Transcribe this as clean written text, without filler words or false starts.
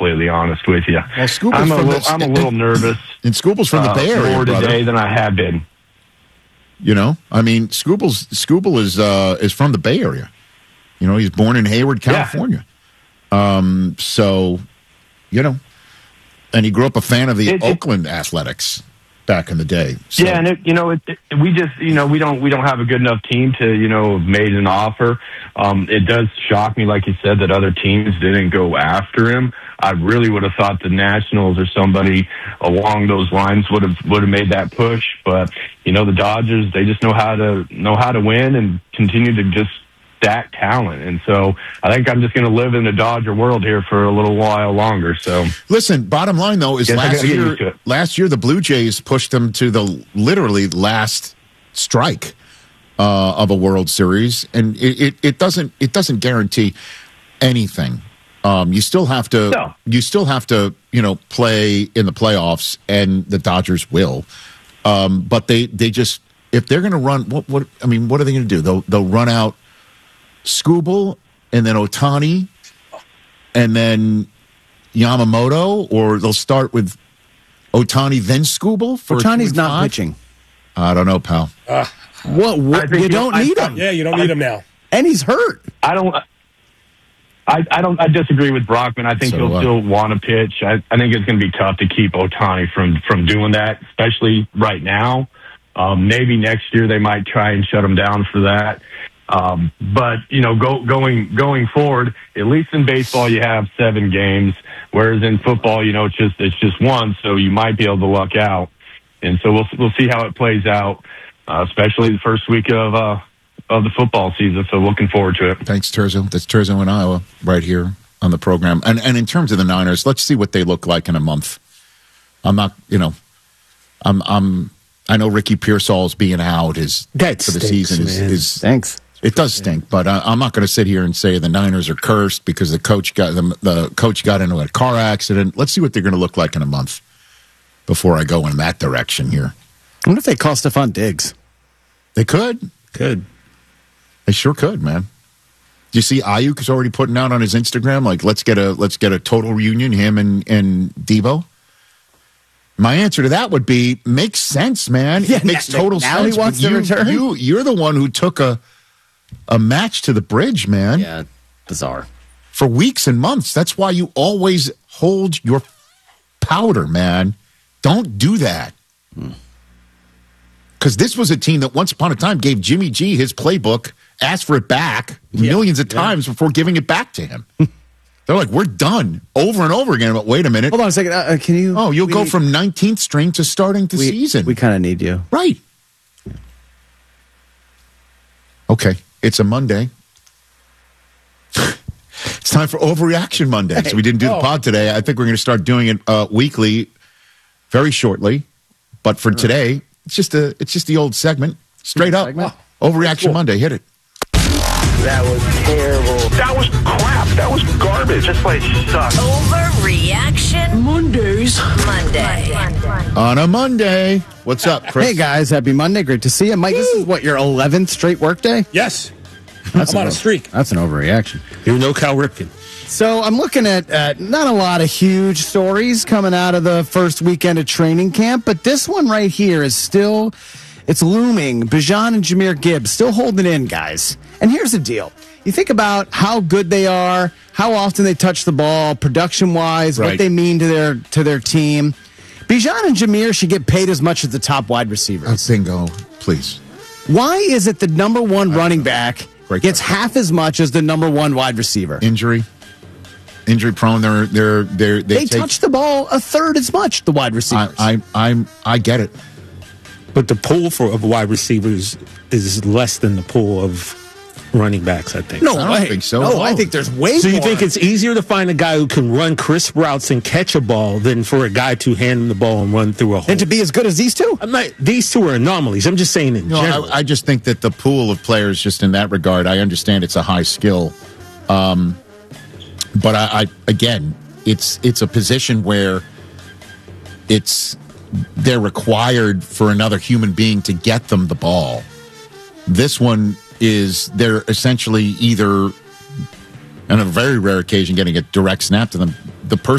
completely honest with you. Well, I'm a little nervous. And Scooble's from the Bay Area, more brother. today than I have been. You know, I mean, Scooble is from the Bay Area. You know, he's born in Hayward, California. Yeah. So, you know, and he grew up a fan of the Oakland Athletics back in the day. So. Yeah, and we just, we don't have a good enough team to, have made an offer. It does shock me, like you said, that other teams didn't go after him. I really would have thought the Nationals or somebody along those lines would have made that push. But the Dodgers, they just know how to win and continue to just stack talent. And so I think I'm just going to live in the Dodger world here for a little while longer. So listen, bottom line though is last year the Blue Jays pushed them to the literally last strike of a World Series, and it doesn't guarantee anything. You still have to play in the playoffs, and the Dodgers will. But they just, if they're going to run, what are they going to do? They'll run out Skubal and then Ohtani and then Yamamoto, or they'll start with Ohtani then Skubal. Ohtani's not pitching. I don't know, pal. What you don't need him. Yeah, you don't need him now, and he's hurt. I disagree with Brockman. I think he'll still want to pitch. I think it's going to be tough to keep Ohtani from doing that, especially right now. Maybe next year they might try and shut him down for that. But going forward, at least in baseball you have 7 games, whereas in football, it's just one, so you might be able to luck out. And so we'll see how it plays out, especially the first week of the football season, so looking forward to it. Thanks, Terzo. That's Terzo in Iowa right here on the program. And in terms of the Niners, let's see what they look like in a month. I'm not, I know Ricky Pearsall's being out for the season is stinks. It does stink, but I'm not going to sit here and say the Niners are cursed because the coach got into a car accident. Let's see what they're going to look like in a month before I go in that direction here. I wonder if they call Stephon Diggs. They could. They sure could, man. Do you see Ayuk is already putting out on his Instagram, like, let's get a total reunion, him and Debo? My answer to that would be, makes sense, man. Yeah, it makes total now sense. He wants to return? You're the one who took a match to the bridge, man. Yeah, bizarre. For weeks and months. That's why you always hold your powder, man. Don't do that. Because this was a team that once upon a time gave Jimmy G his playbook, asked for it back millions of times before giving it back to him. They're like, we're done over and over again. But wait a minute. Hold on a second. Can you? Oh, you'll go from 19th string to starting the season. We kind of need you. Right. Okay. It's a Monday. It's time for Overreaction Monday. So we didn't do the pod today. I think we're going to start doing it weekly very shortly. But for today, it's just the old segment. Straight up. Overreaction Monday. Hit it. That was terrible. That was crap. That was garbage. This place sucks. Overreaction Mondays. Monday. On a Monday. What's up, Chris? Hey, guys. Happy Monday. Great to see you. Mike, this is your 11th straight workday? Yes. I'm on a streak. That's an overreaction. You're no Cal Ripken. So I'm looking at not a lot of huge stories coming out of the first weekend of training camp, but this one right here is still, it's looming. Bijan and Jahmyr Gibbs still holding in, guys. And here's the deal. You think about how good they are, how often they touch the ball, production-wise, what they mean to their team. Bijan and Jahmyr should get paid as much as the top wide receivers. Bingo, please. Why is it the number one running back gets half as much as the number one wide receiver? Injury prone. They touch the ball a third as much, the wide receivers. I get it. But the pool of wide receivers is less than the pool of running backs, I think. I don't think so. No, I think there's way more. So you think it's easier to find a guy who can run crisp routes and catch a ball than for a guy to hand him the ball and run through a hole? And to be as good as these two? These two are anomalies. I'm just saying in general. I just think that the pool of players, just in that regard, I understand it's a high skill. But I again, it's a position where they're required for another human being to get them the ball. This one is they're essentially either, on a very rare occasion, getting a direct snap to them. The person